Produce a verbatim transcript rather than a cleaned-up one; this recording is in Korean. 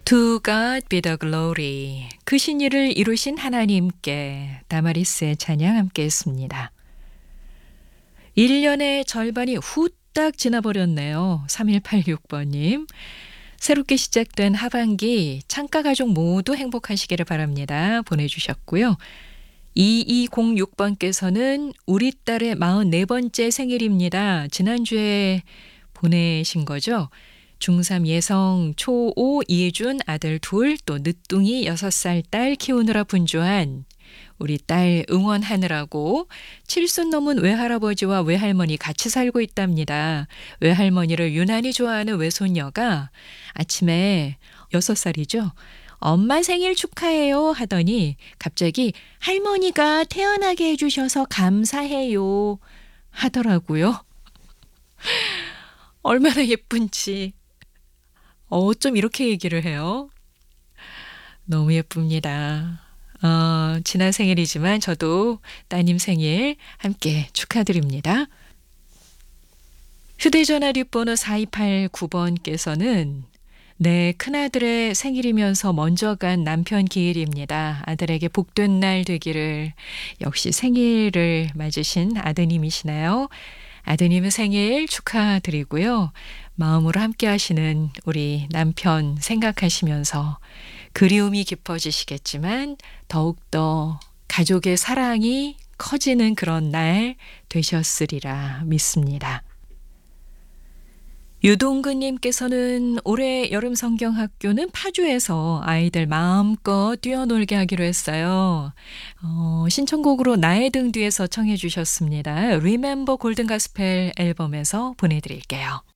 To God be the glory. 그 신일을 이루신 하나님께 다마리스의 찬양 함께 했습니다. 일 년의 절반이 후딱 지나버렸네요. 삼일팔육 번님. 새롭게 시작된 하반기 창가 가족 모두 행복하시기를 바랍니다. 보내주셨고요. 이이공육 번께서는 우리 딸의 마흔네 번째 생일입니다. 지난주에 보내신 거죠? 중삼 예성, 초오 이혜준 아들 둘, 또 늦둥이 여섯 살 딸 키우느라 분주한 우리 딸 응원하느라고 칠순 넘은 외할아버지와 외할머니 같이 살고 있답니다. 외할머니를 유난히 좋아하는 외손녀가 아침에 여섯 살이죠. 엄마 생일 축하해요 하더니 갑자기 할머니가 태어나게 해주셔서 감사해요 하더라고요. 얼마나 예쁜지. 어쩜 이렇게 얘기를 해요? 너무 예쁩니다. 어, 지난 생일이지만 저도 따님 생일 함께 축하드립니다. 휴대전화 뒷번호 사이팔구 번께서는 네, 큰아들의 생일이면서 먼저 간 남편 기일입니다. 아들에게 복된 날 되기를. 역시 생일을 맞으신 아드님이시나요? 아드님의 생일 축하드리고요. 마음으로 함께 하시는 우리 남편 생각하시면서 그리움이 깊어지시겠지만 더욱더 가족의 사랑이 커지는 그런 날 되셨으리라 믿습니다. 유동근님께서는 올해 여름 성경학교는 파주에서 아이들 마음껏 뛰어놀게 하기로 했어요. 어, 신청곡으로 나의 등 뒤에서 청해 주셨습니다. Remember 골든 가스펠 앨범에서 보내드릴게요.